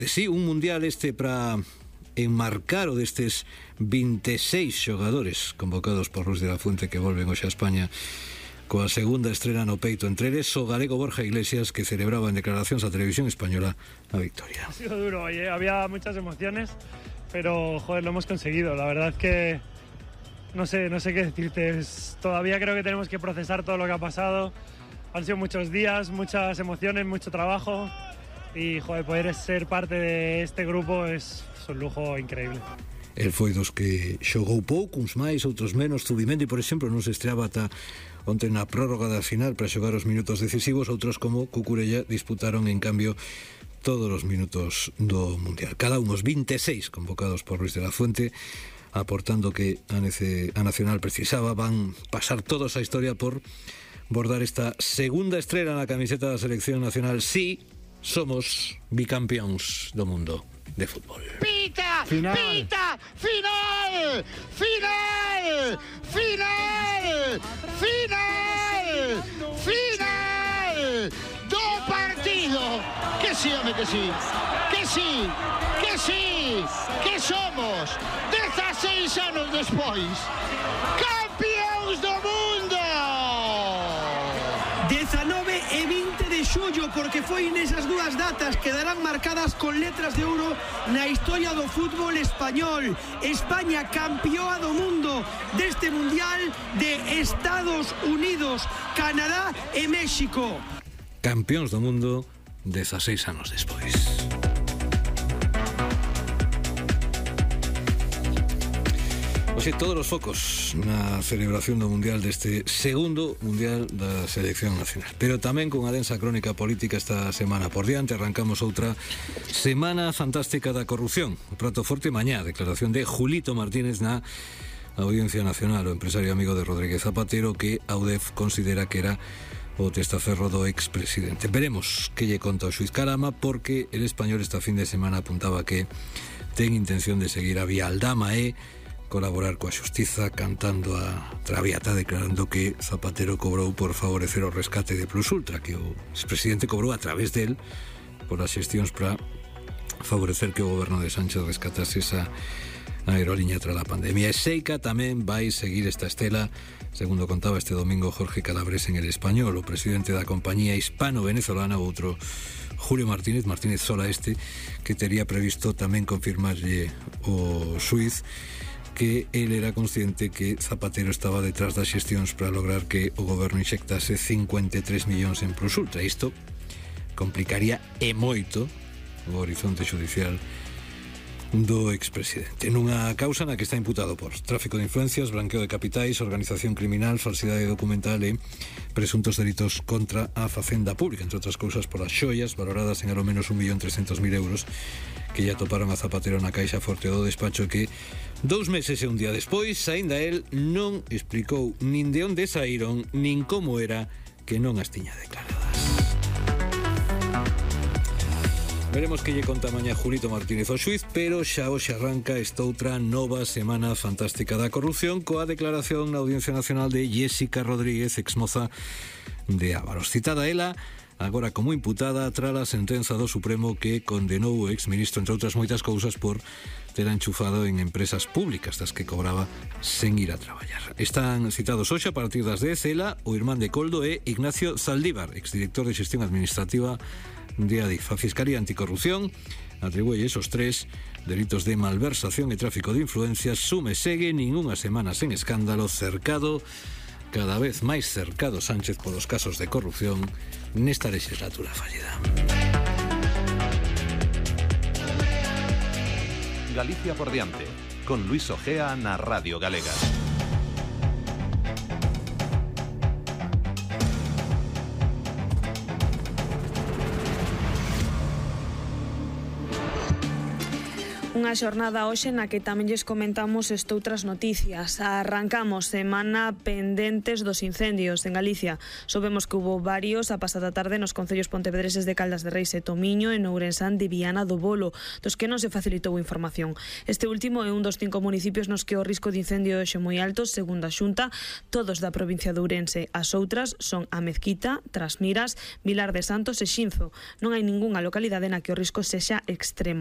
Sí, un mundial para enmarcar o destes 26 xogadores convocados por Luis de la Fuente que volven hoxe a España coa segunda estrela no peito, entre eles o galego Borja Iglesias, que celebraba en declaracións a Televisión Española a victoria. Ha sido duro, había muchas emociones, pero joder, lo hemos conseguido. La verdad que no sé qué decirte. Todavía creo que tenemos que procesar todo lo que ha pasado. Han sido muchos días, muchas emociones, mucho trabajo. Y joder, poder ser parte de este grupo es un lujo increíble. El foi dos que xogou pouco, uns máis, outros menos. Zubimendi, por exemplo, non se estreaba ata onte na prórroga da final para xogar os minutos decisivos. Outros como Cucurella disputaron en cambio todos os minutos do Mundial. Cada un os 26 convocados por Luis de la Fuente, aportando que a Nacional precisaba. Van pasar todos a historia por bordar esta segunda estrela na camiseta da Selección Nacional. Sí, somos bicampións do mundo de fútbol. Pita! Final. Pita! Final! Final! Final! Final! Final! Do partido! Que sí, home, que sí! Que sí! Que sí! Que somos 16 anos despois campións do mundo! 19 e 20 de xullo, porque foi nesas dúas datas que darán marcadas con letras de ouro na historia do fútbol español. España campeoa do mundo deste Mundial de Estados Unidos, Canadá e México. Campións do mundo 16 anos despois. Oxe, todos os focos na celebración do Mundial deste segundo Mundial da Selección Nacional, pero tamén con unha densa crónica política esta semana por diante. Arrancamos outra semana fantástica da corrupción. O prato forte mañá, declaración de Julito Martínez na Audiencia Nacional, o empresario amigo de Rodríguez Zapatero, que a UDEF considera que era o testaferro do expresidente. Veremos que lle conta o xuiz Carama, porque el Español esta fin de semana apuntaba que ten intención de seguir a vía Aldama e colaborar coa xustiza, cantando a Traviata, declarando que Zapatero cobrou por favorecer o rescate de Plus Ultra, que o expresidente cobrou a través del por as xestións para favorecer que o goberno de Sánchez rescatase esa aerolínea tras a pandemia. E Seica tamén vai seguir esta estela, segundo contaba este domingo Jorge Calabres en El Español, o presidente da compañía hispano-venezolana, outro Julio Martínez Sola que tería previsto tamén confirmarlle o xuiz que él era consciente que Zapatero estaba detrás das xestións para lograr que o goberno inxectase 53 millóns en Plus Ultra. Isto complicaría e moito o horizonte judicial do expresidente, nunha causa na que está imputado por tráfico de influencias, blanqueo de capitais, organización criminal, falsidade documental e presuntos delitos contra a facenda pública, entre outras cousas por as xoias valoradas en ao menos 1.300.000 euros que ya toparon a Zapatero na caixa forte do despacho, que 2 meses e un día despois aínda el non explicou nin de onde saíron nin como era que non as tiña declaradas. Veremos que lle conta mañá Julito Martínez o xuiz, pero xa hoxe arranca esta outra nova semana fantástica da corrupción coa declaración na Audiencia Nacional de Jéssica Rodríguez, exmoza de Ávaros. Citada ela agora como imputada tras a sentenza do Supremo que condenou o exministro, entre outras moitas cousas, por ter enchufado en empresas públicas das que cobraba sen ir a traballar. Están citados hoxe a partir das 10 ela, o irmán de Coldo e Ignacio Zaldívar, exdirector de Xestión Administrativa de Adif. A Fiscalía Anticorrupción atribúe esos 3 delitos de malversación e tráfico de influencias. Sume segue nin unha semana sen escándalo, cercado, cada vez máis cercado Sánchez polos casos de corrupción nesta legislatura fallida. Galicia por diante, con Luis Ojea na Radio Galega. Unha xornada hoxe na que tamén lles comentamos estoutras noticias. Arrancamos semana pendentes dos incendios en Galicia. Sabemos que hubo varios a pasada tarde nos concellos pontevedreses de Caldas de Reis e Tomiño, en Ourensán de Viana do Bolo, dos que non se facilitou información. Este último é un dos 5 municipios nos que o risco de incendio é moi alto, segundo a Xunta, todos da provincia de Ourense. As outras son a Mezquita, Trasmiras, Vilar de Santos e Xinzo. Non hai ningunha localidade na que o risco sexa extremo.